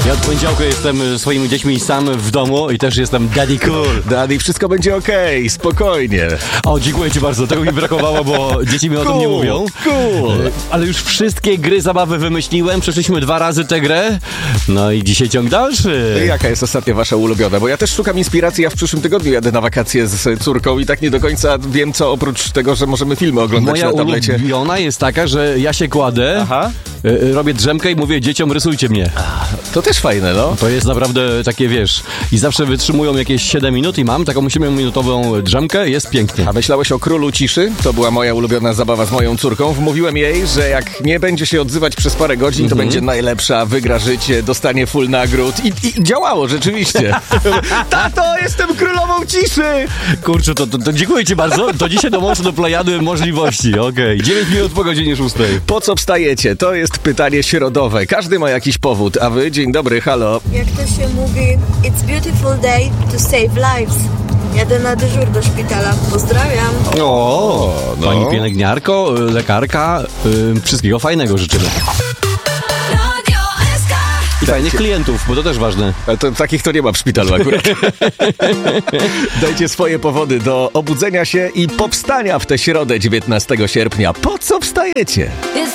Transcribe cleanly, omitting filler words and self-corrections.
Ja od poniedziałku jestem swoimi dziećmi sam w domu i też jestem daddy cool. Daddy, wszystko będzie okej, spokojnie. O, dziękuję ci bardzo, tego mi brakowało, bo dzieci mi o tym nie mówią. Cool. Ale już wszystkie gry zabawy wymyśliłem, przeszliśmy 2 razy tę grę, no i dzisiaj ciąg dalszy. Jaka jest ostatnia wasza ulubiona? Bo ja też szukam inspiracji, ja w przyszłym tygodniu jadę na wakacje z córką i tak nie do końca wiem, co oprócz tego, że możemy filmy oglądać Moja na tablecie. ulubiona jest taka, że ja się kładę, robię drzemkę i mówię dzieciom, rysujcie mnie. To też fajne, no. To jest naprawdę takie, wiesz, i zawsze wytrzymują jakieś 7 minut i mam taką 7-minutową drzemkę, jest pięknie. A myślałeś o Królu Ciszy? To była moja ulubiona zabawa z moją córką. Wmówiłem jej, że jak nie będzie się odzywać przez parę godzin, to będzie najlepsza, wygra życie, dostanie full nagród. I działało rzeczywiście. Tato, jestem królową ciszy! Kurczę, to dziękuję ci bardzo. To dzisiaj dołączę do plejady możliwości. Okej. 9 minut po godzinie 6. Po co wstajecie? To jest pytanie środowe. Każdy ma jakiś powód. A wy? Dzień dobry, halo. Jak to się mówi, it's beautiful day to save lives. Jadę na dyżur do szpitala. Pozdrawiam. O, no. Pani pielęgniarko, lekarka, wszystkiego fajnego życzymy. I fajnych klientów, bo to też ważne. Ale to, takich to nie ma w szpitalu akurat. Dajcie swoje powody do obudzenia się i powstania w tę środę 19 sierpnia. Po co wstajecie?